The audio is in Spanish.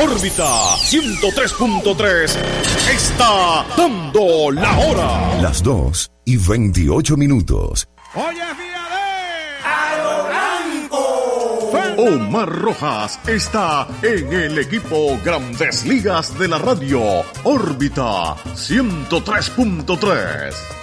órbita 103.3 está dando la hora. Las 2:28. Hoy es día de... ¡A lo blanco! Omar Rojas está en el equipo Grandes Ligas de la radio, órbita 103.3.